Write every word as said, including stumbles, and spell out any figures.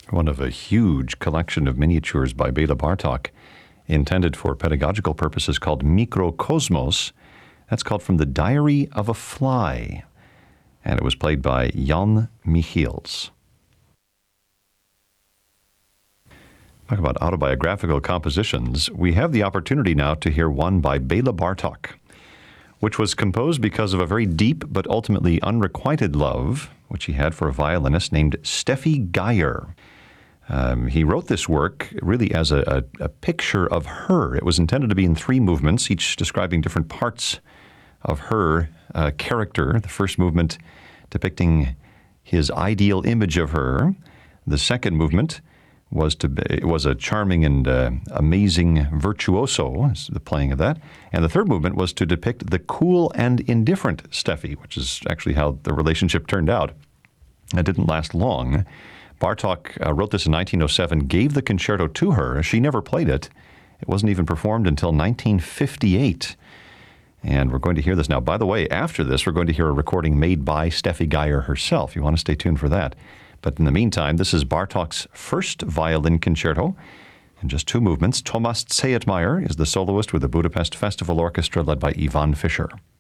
One of a huge collection of miniatures by Bela Bartok, intended for pedagogical purposes, called Mikrokosmos. That's called From the Diary of a Fly. And it was played by Jan Michiels. Talk about autobiographical compositions. We have the opportunity now to hear one by Bela Bartok, which was composed because of a very deep but ultimately unrequited love, which he had for a violinist named Steffi Geyer. Um, he wrote this work really as a, a, a picture of her. It was intended to be in three movements, each describing different parts of her uh, character. The first movement depicting his ideal image of her. The second movement was to be, it was a charming and uh, amazing virtuoso, the playing of that. And the third movement was to depict the cool and indifferent Steffi, which is actually how the relationship turned out. It didn't last long. Bartok uh, wrote this in nineteen oh seven, gave the concerto to her. She never played it. It wasn't even performed until nineteen fifty-eight. And we're going to hear this now. By the way, after this, we're going to hear a recording made by Steffi Geyer herself. You want to stay tuned for that. But in the meantime, this is Bartok's first violin concerto in just two movements. Thomas Zehetmeier is the soloist with the Budapest Festival Orchestra led by Ivan Fischer.